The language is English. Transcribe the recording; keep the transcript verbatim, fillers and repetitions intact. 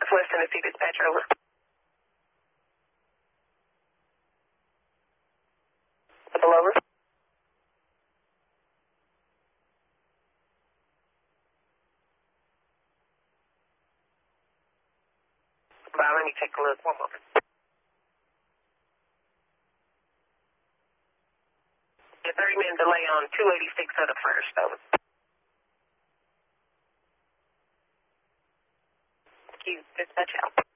West Tennessee dispatcher, over. Double over. Bye, let me take a look. One moment. A thirty minute delay on two eighty-six of the first, over. Thank you, dispatch out.